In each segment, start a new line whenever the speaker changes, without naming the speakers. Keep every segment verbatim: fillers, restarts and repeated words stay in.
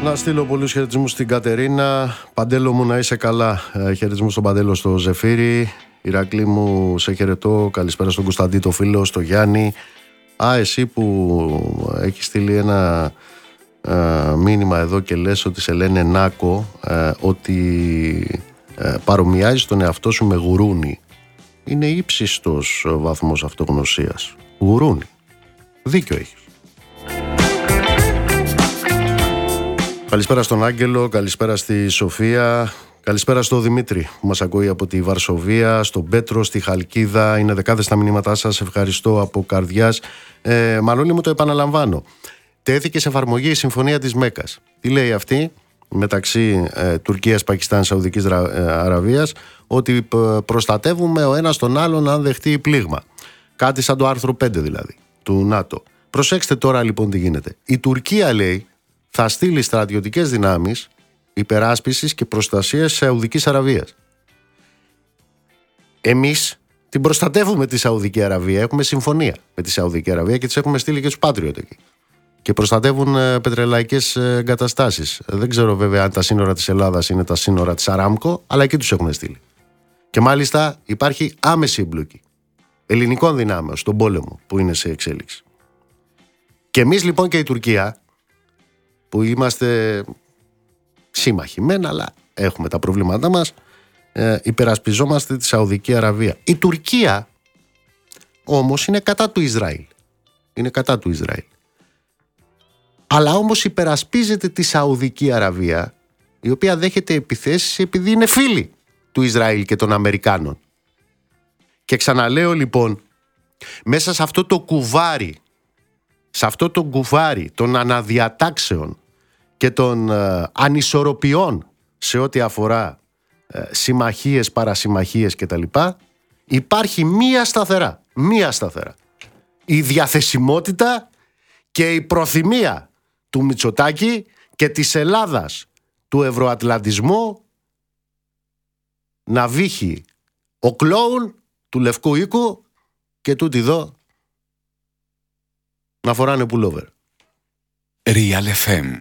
Να στείλω πολλούς χαιρετισμούς στην Κατερίνα. Παντέλο μου, να είσαι καλά. Ε, χαιρετισμούς στον Παντέλο, στο Ζεφύρι. Ηρακλή μου, σε χαιρετώ. Καλησπέρα στον Κωνσταντή, το φίλο, στο Γιάννη. Α, εσύ που έχεις στείλει ένα ε, μήνυμα εδώ και λες ότι σε λένε Νάκο, ε, ότι ε, παρομοιάζεις τον εαυτό σου με γουρούνι. Είναι ύψιστος βαθμός αυτογνωσίας. Γουρούνι. Δίκιο έχεις. Καλησπέρα στον Άγγελο, καλησπέρα στη Σοφία, καλησπέρα στο Δημήτρη που μας ακούει από τη Βαρσοβία, στον Πέτρο, στη Χαλκίδα. Είναι δεκάδες τα μηνύματά σας, ευχαριστώ από καρδιάς. ε, Μανώλη μου, το επαναλαμβάνω, τέθηκε σε εφαρμογή η Συμφωνία της Μέκας. Τι λέει αυτή? Μεταξύ ε, Τουρκίας, Πακιστάν, Σαουδικής ε, Αραβίας, ότι προστατεύουμε ο ένας τον άλλον αν δεχτεί πλήγμα. Κάτι σαν το άρθρο πέντε δηλαδή του ΝΑΤΟ. Προσέξτε τώρα λοιπόν τι γίνεται. Η Τουρκία, λέει, θα στείλει στρατιωτικές δυνάμεις υπεράσπισης και προστασίας της Σαουδικής Αραβίας. Εμείς την προστατεύουμε τη Σαουδική Αραβία. Έχουμε συμφωνία με τη Σαουδική Αραβία και τις έχουμε στείλει και τους Patriot εκεί. Και προστατεύουν ε, πετρελαϊκές ε, εγκαταστάσεις. Δεν ξέρω βέβαια αν τα σύνορα της Ελλάδας είναι τα σύνορα της Αράμκο, αλλά εκεί τους έχουν στείλει. Και μάλιστα υπάρχει άμεση εμπλοκή ελληνικών δυνάμεων στον πόλεμο που είναι σε εξέλιξη. Και εμείς λοιπόν και η Τουρκία, που είμαστε σύμμαχοι μεν, αλλά έχουμε τα προβλήματά μας, ε, υπερασπιζόμαστε τη Σαουδική Αραβία. Η Τουρκία όμως είναι κατά του Ισραήλ. Είναι κατά του Ισραήλ. Αλλά όμως υπερασπίζεται τη Σαουδική Αραβία, η οποία δέχεται επιθέσεις επειδή είναι φίλη του Ισραήλ και των Αμερικάνων. Και ξαναλέω λοιπόν, μέσα σε αυτό το κουβάρι, σε αυτό το κουβάρι των αναδιατάξεων και των ε, ανισορροπιών σε ό,τι αφορά ε, συμμαχίες, παρασυμμαχίες κτλ, υπάρχει μία σταθερά, μία σταθερά. Η διαθεσιμότητα και η προθυμία του Μητσοτάκη και της Ελλάδας, του ευρωατλαντισμού, να βύχει ο κλόουν του Λευκού Οίκου και τούτη εδώ να φοράνε πουλόβερ.
Real εφ εμ.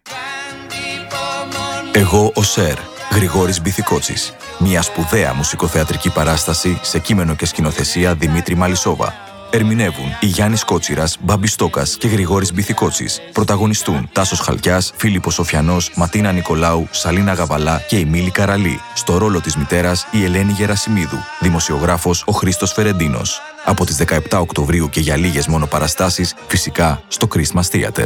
Εγώ ο Σερ, Γρηγόρης Μπιθικότσης. Μια σπουδαία μουσικοθεατρική παράσταση σε κείμενο και σκηνοθεσία Δημήτρη Μαλισσόβα. Ερμηνεύουν η Γιάννης Κότσιρας, Μπάμπης Στόκας και Γρηγόρης Μπιθικότσης. Πρωταγωνιστούν Τάσος Χαλκιάς, Φίλιππος Σοφιανός, Ματίνα Νικολάου, Σαλίνα Γαβαλά και η Μίλη Καραλή. Στο ρόλο της μητέρας η Ελένη Γερασιμίδου. Δημοσιογράφος ο Χρήστος Φερεντίνος. Από τις δεκαεπτά Οκτωβρίου και για λίγες μόνο παραστάσεις, φυσικά στο Christmas Theater.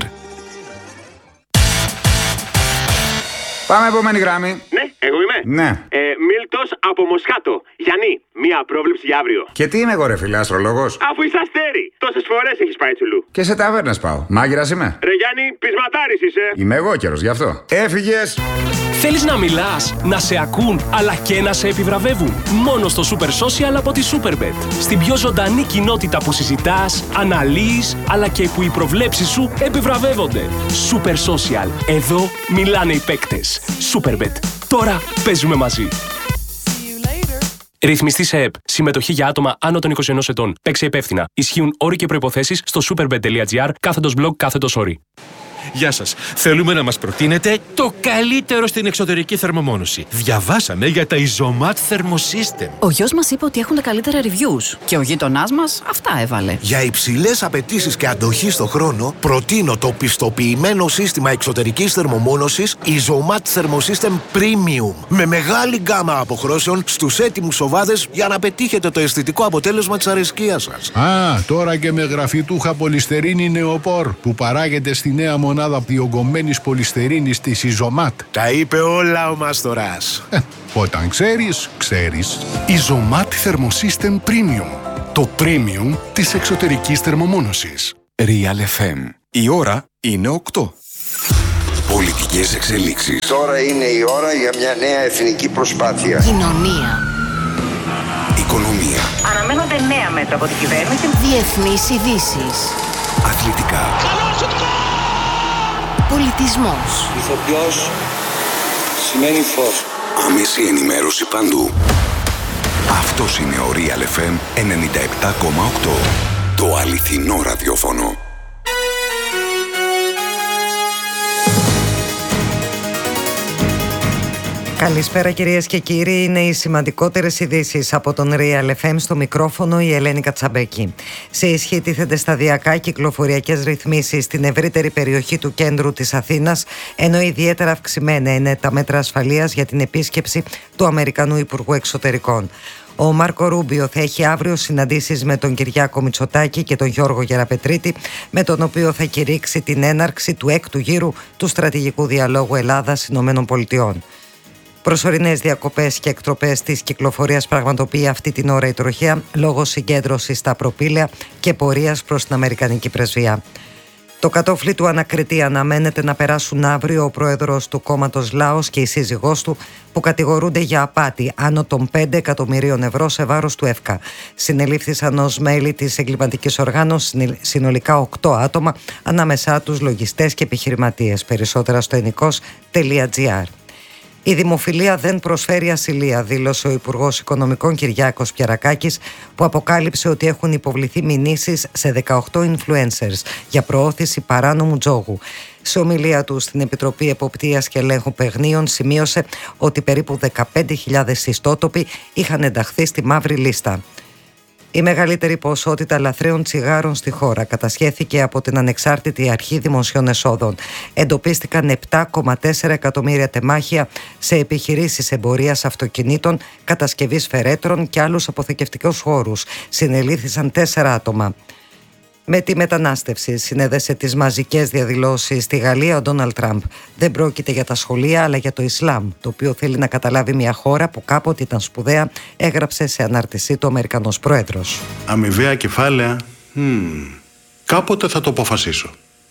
Πάμε επόμενη γράμμη.
Ναι, εγώ είμαι.
Ναι.
Ε, Μίλτος από Μοσχάτο. Γιάννη, μία πρόβλεψη για αύριο.
Και τι είμαι εγώ, ρε φίλε, αστρολόγος?
Αφού είσαι αστέρι, τόσες φορές έχεις πάει τσουλού.
Και σε ταβέρνες πάω. Μάγειρας είμαι.
Ρε Γιάννη, πεισματάρης είσαι.
Είμαι εγώ καιρος γι' αυτό. Έφυγες.
Θέλεις να μιλάς, να σε ακούν, αλλά και να σε επιβραβεύουν? Μόνο στο Super Social από τη Superbet. Στην πιο ζωντανή κοινότητα που συζητάς, αναλύεις, αλλά και που οι προβλέψεις σου επιβραβεύονται. Super Social. Εδώ μιλάνε οι παίκτες. Superbet. Τώρα παίζουμε μαζί. Ρυθμιστή σε ΕΠ. Συμμετοχή για άτομα άνω των είκοσι ενός ετών. Παίξε υπεύθυνα. Ισχύουν όροι και προϋποθέσεις στο superbet τελεία gr κάθετος blog κάθετος όροι.
Γεια σας. Θέλουμε να μας προτείνετε το καλύτερο στην εξωτερική θερμομόνωση. Διαβάσαμε για τα Isomat Thermosystem.
Ο γιος μας είπε ότι έχουν τα καλύτερα reviews και ο γείτονάς μας αυτά έβαλε.
Για υψηλές απαιτήσεις και αντοχή στο χρόνο, προτείνω το πιστοποιημένο σύστημα εξωτερικής θερμομόνωσης Isomat Thermosystem Premium. Με μεγάλη γκάμα αποχρώσεων στους έτοιμους οβάδες για να πετύχετε το αισθητικό αποτέλεσμα της αρεσκίας σας.
Α, τώρα και με γραφιτούχα πολυστερίνη νεοπόρ που παράγεται στη νέα μονάδα διογκωμένης πολυστερίνης της Isomat.
Τα είπε όλα ο Μάστορας.
Ε, όταν ξέρεις, ξέρεις.
Isomat Thermosystem Premium. Το premium της εξωτερικής θερμομόνωσης.
Real εφ εμ. Η ώρα είναι οκτώ. Πολιτικές εξελίξεις.
Τώρα είναι η ώρα για μια νέα εθνική προσπάθεια.
Κοινωνία.
Οικονομία.
Αναμένονται νέα μέτρα από την κυβέρνηση.
Διεθνείς ειδήσεις.
Αθλητικά.
Πολιτισμός.
Ηθοποιός σημαίνει φως.
Άμεση ενημέρωση παντού. Αυτός είναι ο Real εφ εμ ενενήντα επτά κόμμα οκτώ. Το αληθινό ραδιόφωνο.
Καλησπέρα κυρίες και κύριοι, είναι οι σημαντικότερες ειδήσεις από τον Real εφ εμ, στο μικρόφωνο η Ελένη Κατσαμπέκη. Σε ισχύ τίθενται σταδιακά κυκλοφοριακές ρυθμίσεις στην ευρύτερη περιοχή του κέντρου της Αθήνας, ενώ ιδιαίτερα αυξημένα είναι τα μέτρα ασφαλείας για την επίσκεψη του Αμερικανού Υπουργού Εξωτερικών. Ο Μάρκο Ρούμπιο θα έχει αύριο συναντήσεις με τον Κυριάκο Μητσοτάκη και τον Γιώργο Γεραπετρίτη, με τον οποίο θα κηρύξει την έναρξη του έκτου γύρου του στρατηγικού διαλόγου Ελλάδας-Ηνωμένων Πολιτειών. Προσωρινές διακοπές και εκτροπές της κυκλοφορίας πραγματοποιεί αυτή την ώρα η τροχέα λόγω συγκέντρωσης στα προπήλαια και πορείας προς την Αμερικανική πρεσβεία. Το κατόφλι του ανακριτή αναμένεται να περάσουν αύριο ο πρόεδρος του κόμματος Λάος και η σύζυγός του, που κατηγορούνται για απάτη άνω των πέντε εκατομμυρίων ευρώ σε βάρος του ΕΦΚΑ. Συνελήφθησαν ως μέλη της εγκληματικής οργάνωσης συνολικά οκτώ άτομα, ανάμεσά τους λογιστές και επιχειρηματίες. Περισσότερα στο ενικός τελεία τζι άρ. Η δημοφιλία δεν προσφέρει ασυλία, δήλωσε ο Υπουργός Οικονομικών Κυριάκος Πιερακάκης, που αποκάλυψε ότι έχουν υποβληθεί μηνύσεις σε δεκαοκτώ influencers για προώθηση παράνομου τζόγου. Σε ομιλία του στην Επιτροπή Εποπτείας και Ελέγχου Παιγνίων σημείωσε ότι περίπου δεκαπέντε χιλιάδες ιστότοποι είχαν ενταχθεί στη μαύρη λίστα. Η μεγαλύτερη ποσότητα λαθρέων τσιγάρων στη χώρα κατασχέθηκε από την Ανεξάρτητη Αρχή Δημοσίων Εσόδων. Εντοπίστηκαν επτά κόμμα τέσσερα εκατομμύρια τεμάχια σε επιχειρήσεις εμπορίας αυτοκινήτων, κατασκευής φερέτρων και άλλους αποθηκευτικούς χώρους. Συνελήφθησαν τέσσερα άτομα. Με τη μετανάστευση συνέδεσε τις μαζικές διαδηλώσεις στη Γαλλία ο Ντόναλντ Τραμπ. Δεν πρόκειται για τα σχολεία αλλά για το Ισλάμ, το οποίο θέλει να καταλάβει μια χώρα που κάποτε ήταν σπουδαία, έγραψε σε ανάρτησή του ο Αμερικανός Πρόεδρος.
Αμοιβαία κεφάλαια, hmm. κάποτε θα το αποφασίσω.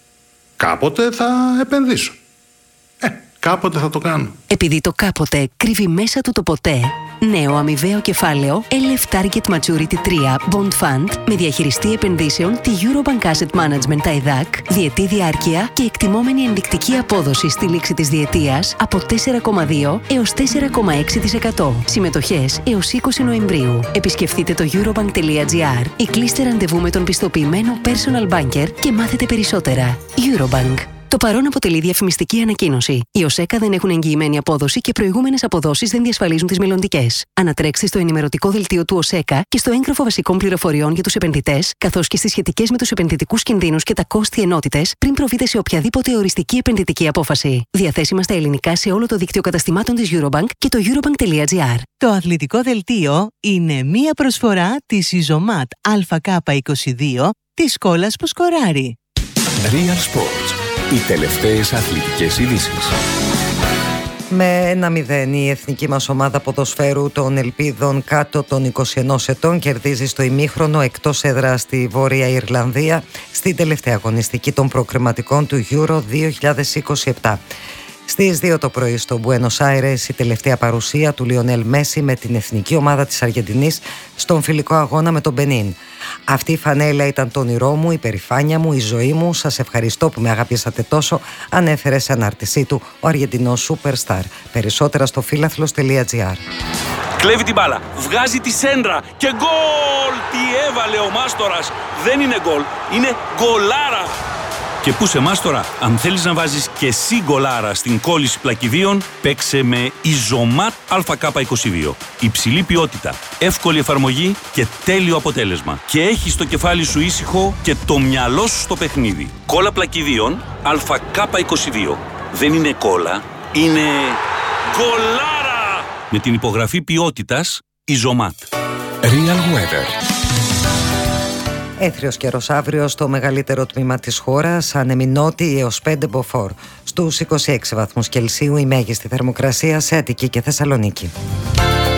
Κάποτε θα επενδύσω. Ε, κάποτε θα το κάνω.
Επειδή το κάποτε κρύβει μέσα του το ποτέ, νέο αμοιβαίο κεφάλαιο ελ εφ Target Maturity τρία Bond Fund με διαχειριστή επενδύσεων τη Eurobank Asset Management τα ΕΔΑΚ, διετή διάρκεια και εκτιμόμενη ενδεικτική απόδοση στη λήξη της διετίας από τέσσερα κόμμα δύο έως τέσσερα κόμμα έξι τοις εκατό. Συμμετοχές έως είκοσι Νοεμβρίου. Επισκεφτείτε το eurobank τελεία τζι άρ ή κλείστε ραντεβού με τον πιστοποιημένο personal banker και μάθετε περισσότερα. Eurobank. Το παρόν αποτελεί διαφημιστική ανακοίνωση. Οι ΟΣΕΚΑ δεν έχουν εγγυημένη απόδοση και προηγούμενες αποδόσεις δεν διασφαλίζουν τις μελλοντικές. Ανατρέξτε στο ενημερωτικό δελτίο του ΟΣΕΚΑ και στο έγγραφο βασικών πληροφοριών για τους επενδυτές, καθώς και στις σχετικές με τους επενδυτικούς κινδύνους και τα κόστη ενότητες, πριν προβείτε σε οποιαδήποτε οριστική επενδυτική απόφαση. Διαθέσιμα στα ελληνικά σε όλο το δίκτυο καταστημάτων της Eurobank και το eurobank τελεία τζι άρ.
Το αθλητικό δελτίο είναι μία προσφορά της Ιζωμάτ Α Κ είκοσι δύο της σκόλας που σκοράρει.
Real Sports. Οι τελευταίες αθλητικές ειδήσεις.
Με ένα μηδέν η εθνική μας ομάδα ποδοσφαίρου των Ελπίδων κάτω των είκοσι ενός ετών κερδίζει στο ημίχρονο εκτός έδρας στη Βόρεια Ιρλανδία στην τελευταία αγωνιστική των προκριματικών του Euro δύο χιλιάδες είκοσι επτά. Στις δύο το πρωί στο Μπουένος Άιρες η τελευταία παρουσία του Λιονέλ Μέση με την εθνική ομάδα της Αργεντινής στον φιλικό αγώνα με τον Μπενίν. Αυτή η φανέλα ήταν το όνειρό μου, η περηφάνεια μου, η ζωή μου. Σας ευχαριστώ που με αγαπήσατε τόσο, ανέφερε σε ανάρτησή του ο Αργεντινός Superstar. Περισσότερα στο φίλαθλος τελεία τζι άρ.
Κλέβει την μπάλα, βγάζει τη σέντρα και γκολ! Τι έβαλε ο Μάστορας! Δεν είναι γκολ, είναι γκολάρα! Και πού σε Μάστορα, αν θέλεις να βάζεις και εσύ γκολάρα στην κόλληση πλακιδίων, παίξε με Ιζωμάτ Α Κ είκοσι δύο. Υψηλή ποιότητα, εύκολη εφαρμογή και τέλειο αποτέλεσμα. Και έχεις το κεφάλι σου ήσυχο και το μυαλό σου στο παιχνίδι. Κόλλα πλακιδίων Α Κ είκοσι δύο. Δεν είναι κόλλα, είναι γκολάρα! Με την υπογραφή ποιότητας Ιζωμάτ.
Real Weather.
Έθριος καιρός αύριο στο μεγαλύτερο τμήμα της χώρας, άνεμοι νότιοι έως πέντε μποφόρ. Στους είκοσι έξι βαθμούς Κελσίου η μέγιστη θερμοκρασία σε Αττική και Θεσσαλονίκη.